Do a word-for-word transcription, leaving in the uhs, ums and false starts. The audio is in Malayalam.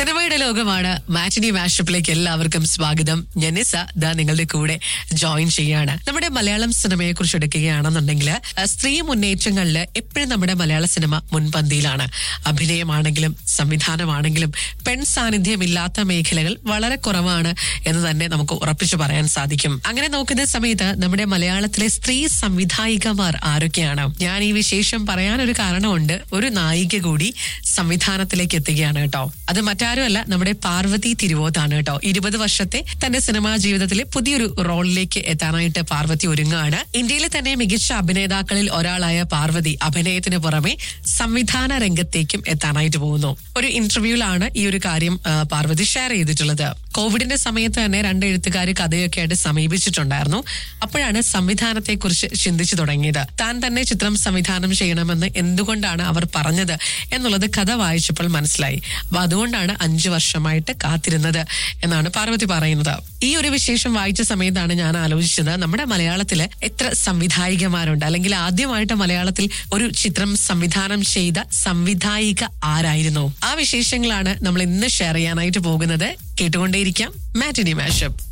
സിനിമയുടെ ലോകമാണ് മാറ്റിനി മാഷപ്പിലേക്ക് എല്ലാവർക്കും സ്വാഗതം. ഞാൻ നിസ ദാ നിങ്ങളുടെ കൂടെ ജോയിൻ ചെയ്യാണ്. നമ്മുടെ മലയാളം സിനിമയെ കുറിച്ച് എടുക്കുകയാണെന്നുണ്ടെങ്കിൽ സ്ത്രീ മുന്നേറ്റങ്ങളിൽ എപ്പോഴും നമ്മുടെ മലയാള സിനിമ മുൻപന്തിയിലാണ്. അഭിനയമാണെങ്കിലും സംവിധാനമാണെങ്കിലും പെൺ സാന്നിധ്യമില്ലാത്ത മേഖലകൾ വളരെ കുറവാണ് എന്ന് തന്നെ നമുക്ക് ഉറപ്പിച്ചു പറയാൻ സാധിക്കും. അങ്ങനെ നോക്കുന്ന സമയത്ത് നമ്മുടെ മലയാളത്തിലെ സ്ത്രീ സംവിധായികമാർ ആരൊക്കെയാണ്? ഞാൻ ഈ വിശേഷം പറയാനൊരു കാരണമുണ്ട്. ഒരു നായിക കൂടി സംവിധാനത്തിലേക്ക് എത്തുകയാണ് കേട്ടോ. അത് മറ്റാരുമല്ല, നമ്മുടെ പാർവതി തിരുവോത്താണ് കേട്ടോ. ഇരുപത് വർഷത്തെ തന്റെ സിനിമാ ജീവിതത്തിലെ പുതിയൊരു റോളിലേക്ക് എത്താനായിട്ട് പാർവതി ഒരുങ്ങാണ്. ഇന്ത്യയിലെ തന്നെ മികച്ച അഭിനേതാക്കളിൽ ഒരാളായ പാർവതി അഭിനയത്തിന് പുറമെ സംവിധാന രംഗത്തേക്കും എത്താനായിട്ട് പോകുന്നു. ഒരു ഇന്റർവ്യൂവിലാണ് ഈ ഒരു കാര്യം പാർവതി ഷെയർ ചെയ്തിട്ടുള്ളത്. കോവിഡിന്റെ സമയത്ത് തന്നെ രണ്ട് എഴുത്തുകാര് കഥയൊക്കെ ആയിട്ട് സമീപിച്ചിട്ടുണ്ടായിരുന്നു. അപ്പോഴാണ് സംവിധാനത്തെ കുറിച്ച് ചിന്തിച്ചു തുടങ്ങിയത്. താൻ തന്നെ ചിത്രം സംവിധാനം ചെയ്യണമെന്ന് എന്തുകൊണ്ടാണ് അവർ പറഞ്ഞത് എന്നുള്ളത് കഥ വായിച്ചപ്പോൾ മനസ്സിലായി. അപ്പൊ അതുകൊണ്ടാണ് അഞ്ചു വർഷമായിട്ട് കാത്തിരുന്നത് എന്നാണ് പാർവതി പറയുന്നത്. ഈ ഒരു വിശേഷം വായിച്ച സമയത്താണ് ഞാൻ ആലോചിച്ചത്, നമ്മുടെ മലയാളത്തില് എത്ര സംവിധായികമാരുണ്ട്, അല്ലെങ്കിൽ ആദ്യമായിട്ട് മലയാളത്തിൽ ഒരു ചിത്രം സംവിധാനം ചെയ്ത സംവിധായിക ആരായിരുന്നു? ആ വിശേഷങ്ങളാണ് നമ്മൾ ഇന്ന് ഷെയർ ചെയ്യാനായിട്ട് പോകുന്നത്. കേട്ടുകൊണ്ടേയിരിക്കാം മാറ്റിനി മാഷപ്പ്.